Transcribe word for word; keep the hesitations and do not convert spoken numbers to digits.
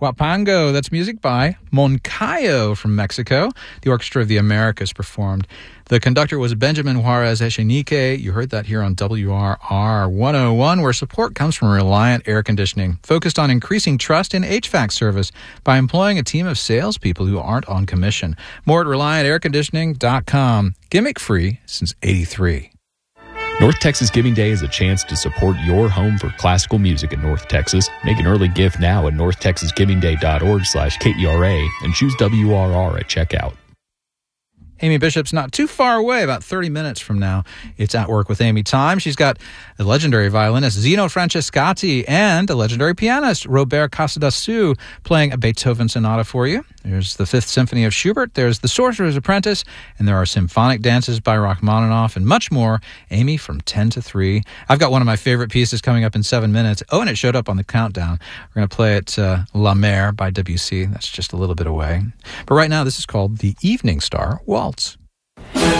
Huapango, that's music by Moncayo from Mexico. The Orchestra of the Americas performed. The conductor was Benjamin Juarez Echenique. You heard that here on W R R one oh one, where support comes from Reliant Air Conditioning, focused on increasing trust in H V A C service by employing a team of salespeople who aren't on commission. More at reliant air conditioning dot com. Gimmick-free since eighty-three. North Texas Giving Day is a chance to support your home for classical music in North Texas. Make an early gift now at north texas giving day dot org slash K E R A and choose W R R at checkout. Amy Bishop's not too far away, about thirty minutes from now. It's At Work with Amy time. She's got a legendary violinist, Zino Francescatti, and a legendary pianist, Robert Casadassu, playing a Beethoven sonata for you. There's the Fifth Symphony of Schubert, there's The Sorcerer's Apprentice, and there are symphonic dances by Rachmaninoff, and much more. Amy from ten to three. I've got one of my favorite pieces coming up in seven minutes. Oh, and it showed up on the countdown. We're going to play it, uh, La Mer by Debussy. That's just a little bit away. But right now, this is called The Evening Star Waltz.